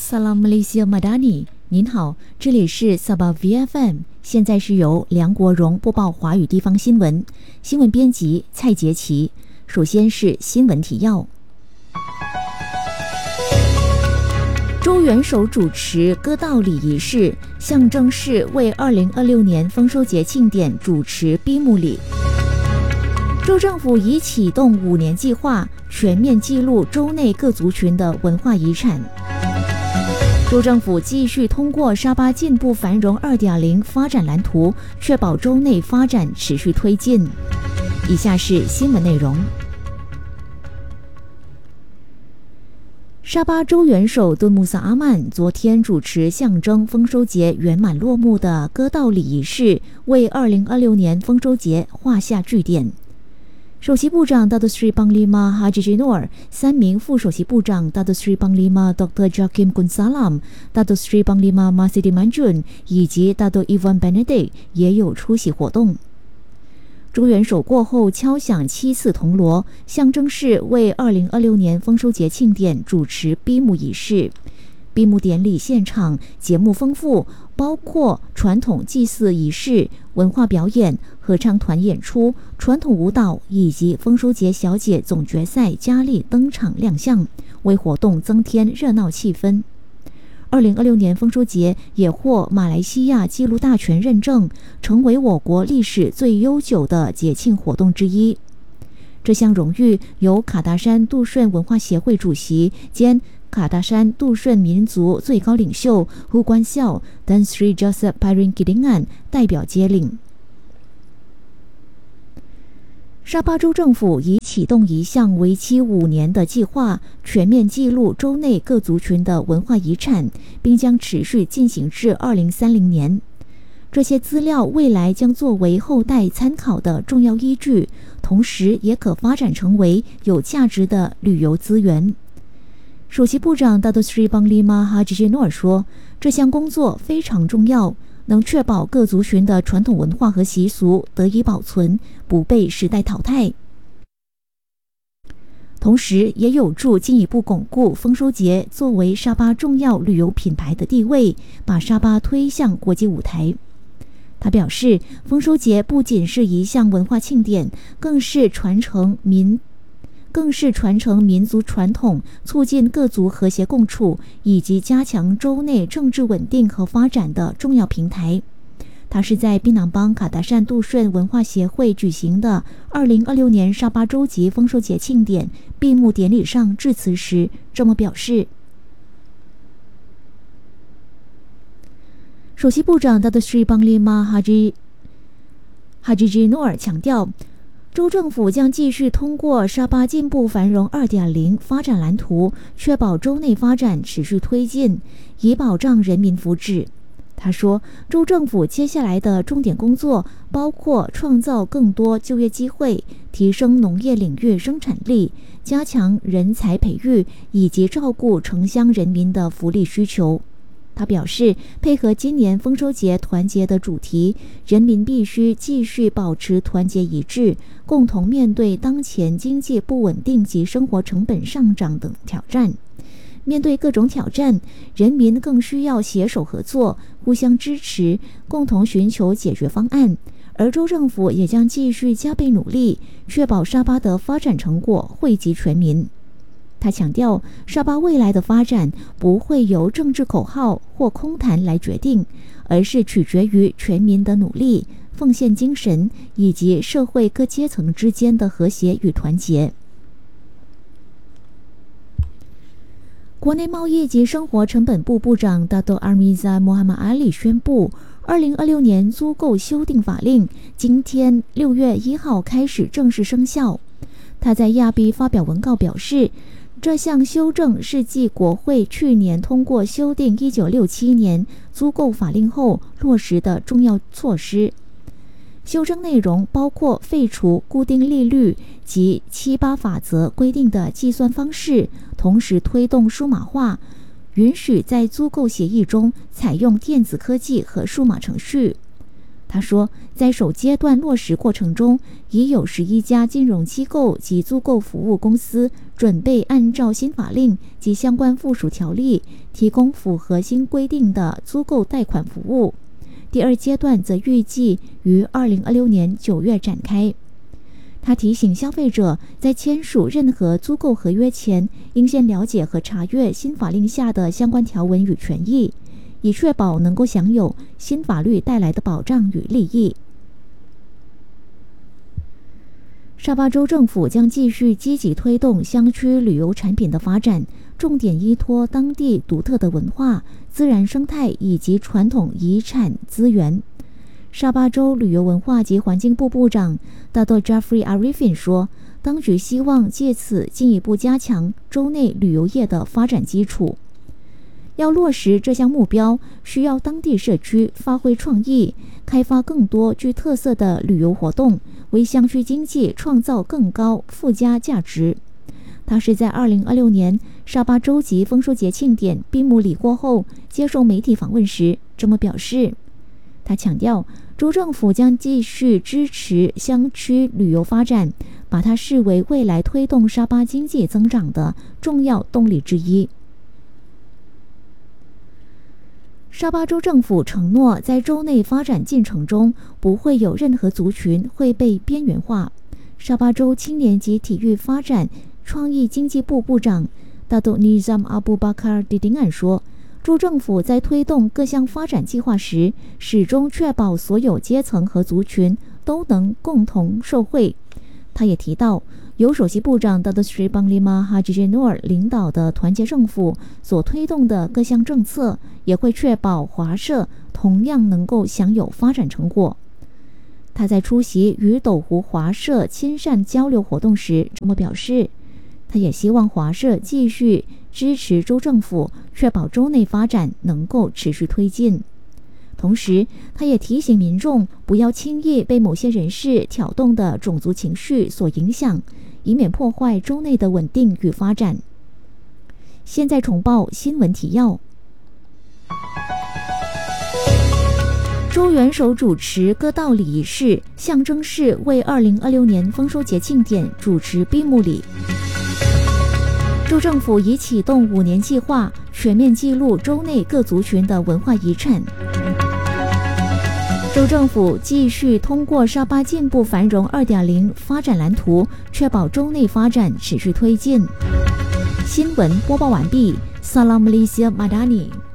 Salam Malaysia Madani， 您好，这里是 Sabah VFM， 现在是由梁国荣播报华语地方新闻，新闻编辑蔡杰奇。首先是新闻提要。周元首主持歌道礼仪式，象征式为2026年丰收节庆典主持闭幕礼。州政府已启动5年计划，全面记录州内各族群的文化遗产。州政府继续通过沙巴进步繁荣 2.0 发展蓝图，确保州内发展持续推进。以下是新闻内容。沙巴州元首敦穆萨阿曼昨天主持象征丰收节圆满落幕的歌道礼仪式，为2026年丰收节画下句点。首席部长 Datuk Seri Panglima Haji Jinor、 3名副首席部长 Datuk Seri Panglima Dr. Jakim Kunsalam、 Datuk Seri Panglima Masidi Manjun 以及 Datuk Ivan Benedict 也有出席活动。周元首过后敲响7次铜锣，象征式为2026年丰收节庆典主持闭幕仪式。闭幕典礼现场节目丰富，包括传统祭祀仪式、文化表演、合唱团演出、传统舞蹈以及丰收节小姐总决赛佳丽登场亮相，为活动增添热闹气氛。2026年丰收节也获马来西亚纪录大全认证，成为我国历史最悠久的节庆活动之一。这项荣誉由卡达山杜顺文化协会主席兼卡达山杜顺民族最高领袖胡关孝 Dan Sri Joseph Paringkiringan 代表接领。沙巴州政府已启动一项为期5年的计划，全面记录州内各族群的文化遗产，并将持续进行至2030年。这些资料未来将作为后代参考的重要依据，同时也可发展成为有价值的旅游资源。首席部长 Datuk Seri Panglima Haji Jinor 说，这项工作非常重要，能确保各族群的传统文化和习俗得以保存，不被时代淘汰，同时也有助进一步巩固丰收节作为沙巴重要旅游品牌的地位，把沙巴推向国际舞台。他表示，丰收节不仅是一项文化庆典，更是传承民族传统，促进各族和谐共处，以及加强州内政治稳定和发展的重要平台。他是在槟榔邦卡达善杜顺文化协会举行的2026年沙巴州级丰收节庆典闭幕典礼上致辞时这么表示。首席部长 Datuk Seri Panglima Haji Jinor 强调，州政府将继续通过沙巴进步繁荣 2.0 发展蓝图，确保州内发展持续推进，以保障人民福祉。他说，州政府接下来的重点工作包括创造更多就业机会，提升农业领域生产力，加强人才培育，以及照顾城乡人民的福利需求。他表示，配合今年丰收节团结的主题，人民必须继续保持团结一致，共同面对当前经济不稳定及生活成本上涨等挑战。面对各种挑战，人民更需要携手合作，互相支持，共同寻求解决方案。而州政府也将继续加倍努力，确保沙巴的发展成果惠及全民。他强调，沙巴未来的发展不会由政治口号或空谈来决定，而是取决于全民的努力、奉献精神以及社会各阶层之间的和谐与团结。国内贸易及生活成本部部长 Dato' Armiza Muhammad Ali 宣布，2026年租购修订法令今天6月1号开始正式生效。他在亚庇发表文告表示，这项修正是继国会去年通过修订1967年租购法令后落实的重要措施。修正内容包括废除固定利率及7-8法则规定的计算方式，同时推动数码化，允许在租购协议中采用电子科技和数码程序。 他说，在首阶段落实过程中，已有11家金融机构及租购服务公司准备按照新法令及相关附属条例，提供符合新规定的租购贷款服务。第二阶段则预计于2026年9月展开。他提醒消费者，在签署任何租购合约前，应先了解和查阅新法令下的相关条文与权益，以确保能够享有新法律带来的保障与利益。沙巴州政府将继续积极推动乡区旅游产品的发展，重点依托当地独特的文化、自然生态以及传统遗产资源。沙巴州旅游文化及环境部部长大多 Jeffrey Arifin 说，当局希望借此进一步加强州内旅游业的发展基础。要落实这项目标，需要当地社区发挥创意，开发更多具特色的旅游活动，为乡区经济创造更高附加价值。他是在2026年沙巴州级丰收节庆典闭幕礼过后接受媒体访问时这么表示。他强调，州政府将继续支持乡区旅游发展，把它视为未来推动沙巴经济增长的重要动力之一。沙巴州政府承诺，在州内发展进程中，不会有任何族群会被边缘化。沙巴州青年及体育发展创意经济部部长大都 Nizam Abu Bakar Didingan 说，州政府在推动各项发展计划时，始终确保所有阶层和族群都能共同受惠。他也提到，由首席部长 Dato Sri Panglima Haji J Noor 领导的团结政府所推动的各项政策，也会确保华社同样能够享有发展成果。他在出席与斗湖华社亲善交流活动时这么表示，他也希望华社继续支持州政府，确保州内发展能够持续推进。同时，他也提醒民众不要轻易被某些人士挑动的种族情绪所影响，以免破坏州内的稳定与发展。现在重报新闻提要。州元首主持歌道礼仪式，象征式为2026年丰收节庆典主持闭幕礼。州政府已启动5年计划，全面记录州内各族群的文化遗产。州政府继续通过沙巴进步繁荣 2.0 发展蓝图，确保州内发展持续推进。新闻播报完毕。Salam Malaysia Madani。